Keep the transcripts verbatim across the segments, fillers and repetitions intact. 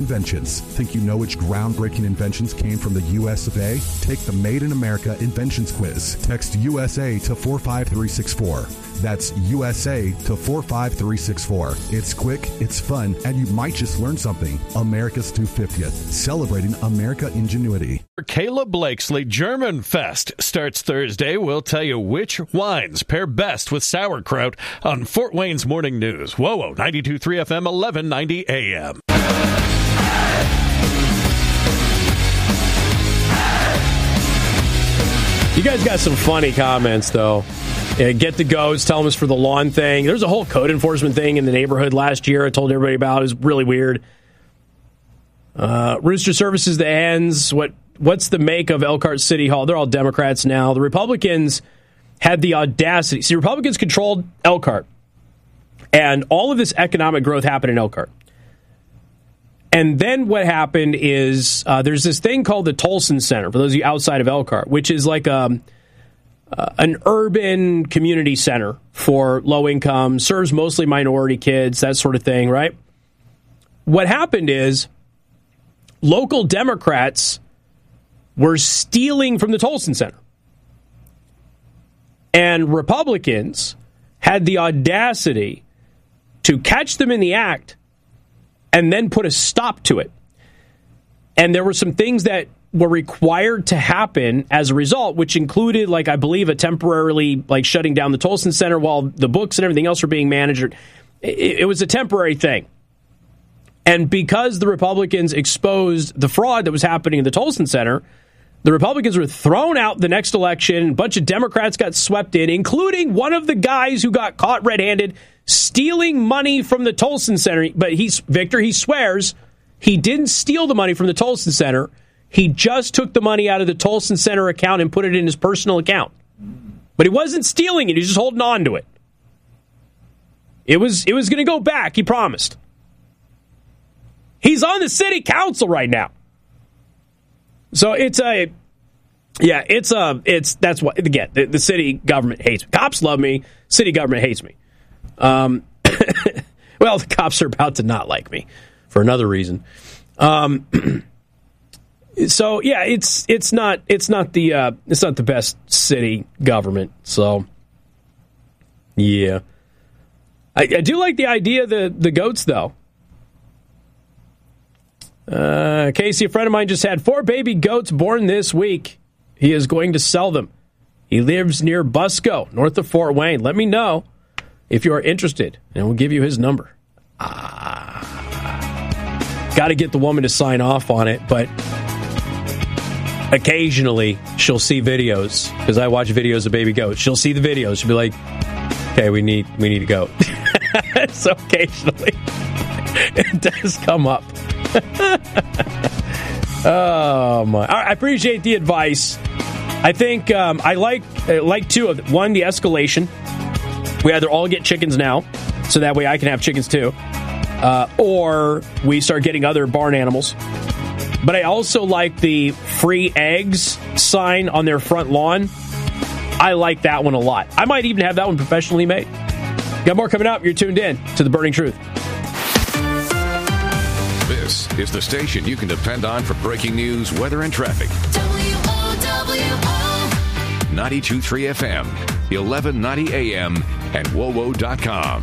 Inventions. Think you know which groundbreaking inventions came from the U S of A? Take the Made in America Inventions Quiz. Text U S A to four five three six four. That's U S A to four five three six four. It's quick, it's fun, and you might just learn something. America's two hundred fiftieth, celebrating America ingenuity. Kayla Blakesley German Fest starts Thursday. We'll tell you which wines pair best with sauerkraut on Fort Wayne's Morning News. Whoa, whoa, ninety-two point three F M, eleven ninety A M. You guys got some funny comments, though. Yeah, get the goats, tell them it's for the lawn thing. There's a whole code enforcement thing in the neighborhood last year I told everybody about. It was really weird. Uh, Rooster services the hens. What What's the make of Elkhart City Hall? They're all Democrats now. The Republicans had the audacity. See, Republicans controlled Elkhart. And all of this economic growth happened in Elkhart. And then what happened is uh, there's this thing called the Tolson Center, for those of you outside of Elkhart, which is like a, uh, an urban community center for low income, serves mostly minority kids, that sort of thing, right? What happened is local Democrats were stealing from the Tolson Center. And Republicans had the audacity to catch them in the act and then put a stop to it. And there were some things that were required to happen as a result, which included, like, I believe, a temporarily, like, shutting down the Tolson Center while the books and everything else were being managed. It, it was a temporary thing. And because the Republicans exposed the fraud that was happening in the Tolson Center, the Republicans were thrown out the next election. A bunch of Democrats got swept in, including one of the guys who got caught red-handed stealing money from the Tolson Center. But he's Victor, he swears he didn't steal the money from the Tolson Center. He just took the money out of the Tolson Center account and put it in his personal account. But he wasn't stealing it. He was just holding on to it. It was, it was going to go back, he promised. He's on the city council right now. So it's a, yeah, it's a, it's, that's what, again, the, the city government hates me. Cops love me. City government hates me. Um, well, the cops are about to not like me for another reason. Um, so yeah, it's, it's not, it's not the, uh, it's not the best city government. So yeah, I, I do like the idea of the, the goats though. Uh, Casey, a friend of mine just had four baby goats born this week. He is going to sell them. He lives near Busco, north of Fort Wayne. Let me know if you are interested, and we'll give you his number. Ah, got to get the woman to sign off on it, but occasionally she'll see videos, because I watch videos of baby goats. She'll see the videos. She'll be like, okay, we need, we need a goat. So occasionally it does come up. Oh my! I appreciate the advice. I think um, I like I like two of them. One, the escalation. We either all get chickens now, so that way I can have chickens too, uh, or we start getting other barn animals. But I also like the free eggs sign on their front lawn. I like that one a lot. I might even have that one professionally made. Got more coming up. You're tuned in to The Burning Truth. This is the station you can depend on for breaking news, weather, and traffic. W O W O ninety-two point three F M, eleven ninety A M, and W O W O dot com.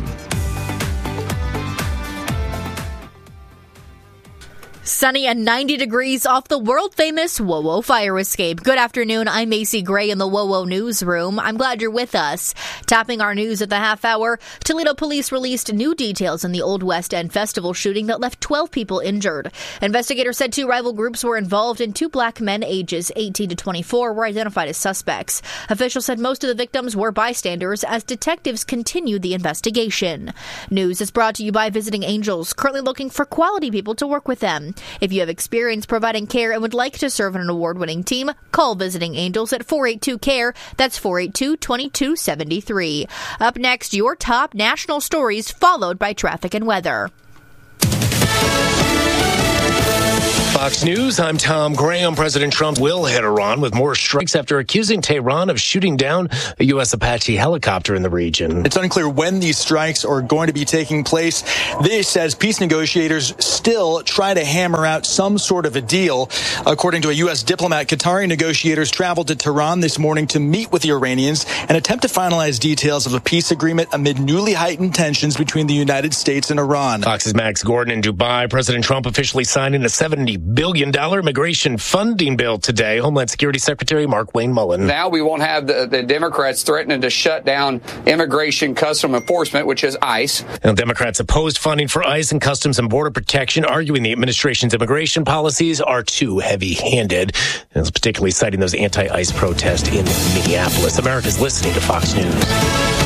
Sunny and ninety degrees off the world-famous W O W O fire escape. Good afternoon. I'm Macy Gray in the W O W O newsroom. I'm glad you're with us. Topping our news at the half hour, Toledo police released new details in the Old West End Festival shooting that left twelve people injured. Investigators said two rival groups were involved and two black men ages eighteen to twenty-four were identified as suspects. Officials said most of the victims were bystanders as detectives continued the investigation. News is brought to you by Visiting Angels, currently looking for quality people to work with them. If you have experience providing care and would like to serve on an award-winning team, call Visiting Angels at four eight two, C A R E. That's four eight two, two two seven three. Up next, your top national stories, followed by traffic and weather. Fox News, I'm Tom Graham. President Trump will hit Iran with more strikes after accusing Tehran of shooting down a U S Apache helicopter in the region. It's unclear when these strikes are going to be taking place. This as peace negotiators still try to hammer out some sort of a deal. According to a U S diplomat, Qatari negotiators traveled to Tehran this morning to meet with the Iranians and attempt to finalize details of a peace agreement amid newly heightened tensions between the United States and Iran. Fox's Max Gordon in Dubai. President Trump officially signing a seventy billion dollars immigration funding bill today. Homeland Security Secretary Markwayne Mullin. Now we won't have the, the Democrats threatening to shut down immigration custom enforcement, which is ICE. Now, Democrats opposed funding for ICE and Customs and Border Protection, arguing the administration's immigration policies are too heavy-handed. And particularly citing those anti-ICE protests in Minneapolis. America's listening to Fox News.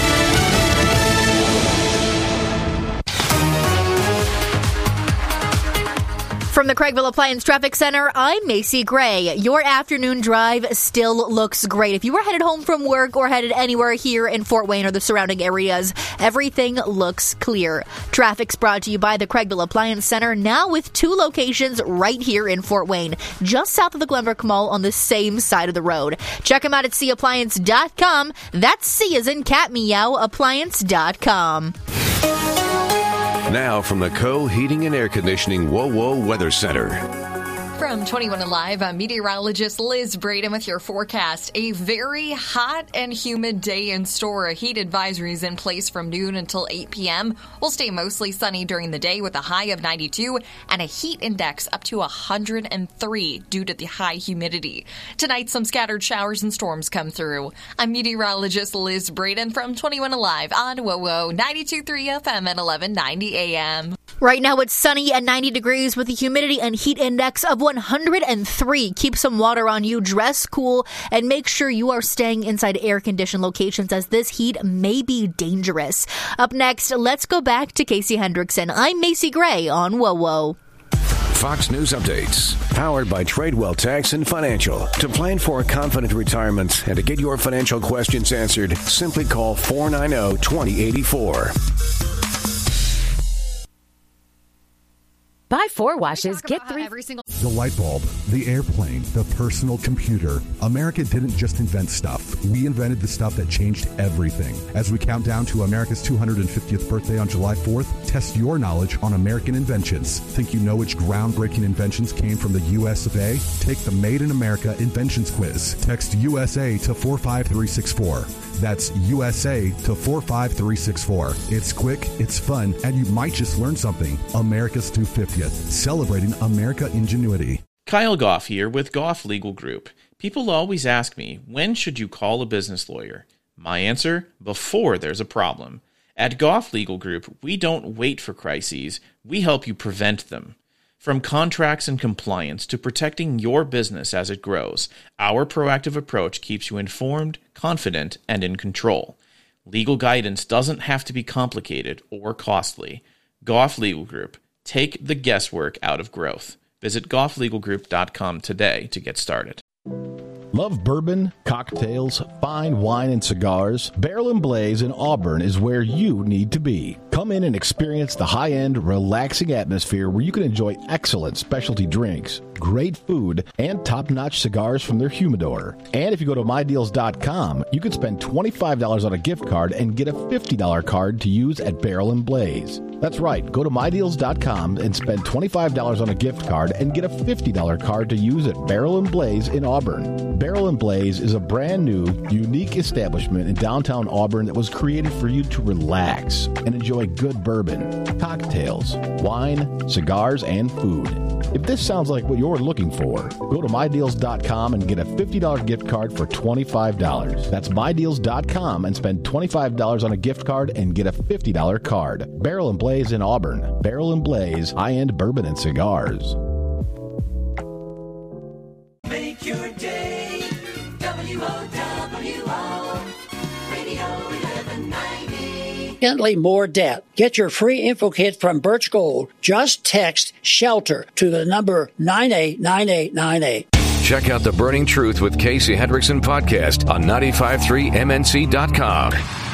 From the Craigville Appliance Traffic Center, I'm Macy Gray. Your afternoon drive still looks great. If you were headed home from work or headed anywhere here in Fort Wayne or the surrounding areas, everything looks clear. Traffic's brought to you by the Craigville Appliance Center, now with two locations right here in Fort Wayne, just south of the Glenbrook Mall on the same side of the road. Check them out at c appliance dot com. That's C as in cat meow, appliance dot com. Now from the Co Heating and Air Conditioning WoWo Weather Center. From twenty-one Alive, I'm meteorologist Liz Braden with your forecast. A very hot and humid day in store. Heat advisories in place from noon until eight p.m. We'll stay mostly sunny during the day with a high of ninety-two and a heat index up to one hundred three due to the high humidity. Tonight, some scattered showers and storms come through. I'm meteorologist Liz Braden from twenty-one Alive on WoWo ninety-two point three F M at eleven ninety A M. Right now it's sunny at ninety degrees with a humidity and heat index of one hundred three. Keep some water on you, dress cool, and make sure you are staying inside air-conditioned locations as this heat may be dangerous. Up next, let's go back to Casey Hendrickson. I'm Macy Gray on WoWo. Fox News Updates, powered by Tradewell Tax and Financial. To plan for a confident retirement and to get your financial questions answered, simply call four nine zero, two zero eight four. Buy four washes, get three. Every single- The light bulb, the airplane, the personal computer. America didn't just invent stuff. We invented the stuff that changed everything. As we count down to America's two hundred fiftieth birthday on July fourth, test your knowledge on American inventions. Think you know which groundbreaking inventions came from the U S of A? Take the Made in America Inventions Quiz. Text U S A to four five three six four. That's U S A to four five three six four. It's quick, it's fun, and you might just learn something. America's two hundred fiftieth, celebrating America ingenuity. Kyle Goff here with Goff Legal Group. People always ask me, when should you call a business lawyer? My answer, before there's a problem. At Goff Legal Group, we don't wait for crises, we help you prevent them. From contracts and compliance to protecting your business as it grows, our proactive approach keeps you informed, confident, and in control. Legal guidance doesn't have to be complicated or costly. Goff Legal Group. Take the guesswork out of growth. Visit goff legal group dot com today to get started. Love bourbon, cocktails, fine wine, and cigars? Barrel and Blaze in Auburn is where you need to be. Come in and experience the high-end, relaxing atmosphere where you can enjoy excellent specialty drinks, great food, and top-notch cigars from their humidor. And if you go to my deals dot com, you can spend twenty-five dollars on a gift card and get a fifty dollars card to use at Barrel and Blaze. That's right. Go to my deals dot com and spend twenty-five dollars on a gift card and get a fifty dollars card to use at Barrel and Blaze in Auburn. Barrel and Blaze is a brand new, unique establishment in downtown Auburn that was created for you to relax and enjoy good bourbon, cocktails, wine, cigars, and food. If this sounds like what you're looking for, go to my deals dot com and get a fifty dollars gift card for twenty-five dollars. That's my deals dot com and spend twenty-five dollars on a gift card and get a fifty dollars card. Barrel and Blaze in Auburn. Barrel and Blaze, high-end bourbon and cigars. Make your day W O W O Radio eleven ninety. Significantly more debt. Get your free info kit from Birch Gold. Just text SHELTER to the number nine eight nine eight nine eight. Check out the Burning Truth with Casey Hendrickson podcast on ninety-five point three M N C dot com.